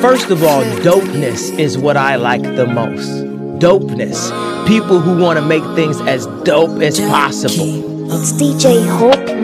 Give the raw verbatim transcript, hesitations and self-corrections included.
First of all, dopeness is what I like the most. Dopeness. People who want to make things as dope as possible. It's D J Hope.